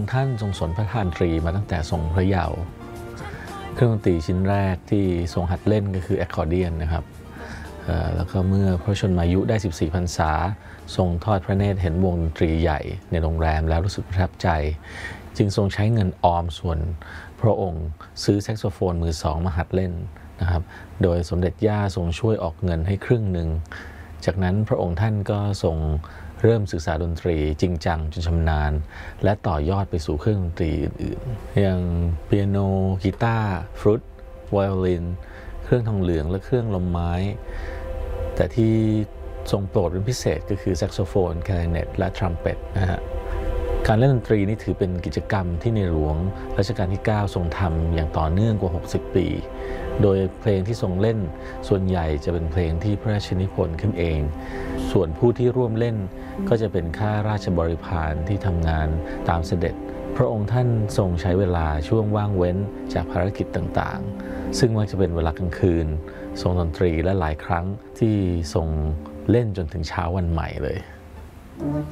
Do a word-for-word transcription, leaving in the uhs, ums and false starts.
ค์ท่านทรงสนพระทานตรีมาตั้งแต่ทรงพระเยาว์เครื่องดนตรีชิ้นแรกที่ทรงหัดเล่นก็คือแอคคอร์เดียนนะครับแล้วก็เมื่อพระชนมายุได้สิบสี่พรรษาทรงทอดพระเนตรเห็นวงดนตรีใหญ่ในโรงแรมแล้วรู้สึกประทับใจจึงทรงใช้เงินออมส่วนพระองค์ซื้อแซกโซโฟนมือสองมาหัดเล่นนะครับโดยสมเด็จย่าทรงช่วยออกเงินให้ครึ่งหนึ่งจากนั้นพระองค์ท่านก็ทรงเริ่มศึกษาดนตรีจริงจังจนชำนาญและต่อยอดไปสู่เครื่องดนตรีอื่นๆอย่างเปียโนกีตาร์ฟลุตไวโอลินเครื่องทองเหลืองและเครื่องลมไม้แต่ที่ทรงโปรดเป็นพิเศษก็คือแซกโซโฟนคลาริเนตและทรัมเป็ตนะฮะการเล่นดนตรีนี่ถือเป็นกิจกรรมที่ในหลวงรัชกาลที่เก้าทรงทำอย่างต่อเนื่องกว่าหกสิบปีโดยเพลงที่ทรงเล่นส่วนใหญ่จะเป็นเพลงที่พระราชนิพนธ์ขึ้นเองส่วนผู้ที่ร่วมเล่นก็จะเป็นข้าราชบริพารที่ทำงานตามเสด็จพระองค์ท่านทรงใช้เวลาช่วงว่างเว้นจากภารกิจต่างๆซึ่งมักจะเป็นเวลากลางคืนทรงดนตรีและหลายครั้งที่ทรงเล่นจนถึงเช้าวันใหม่เลย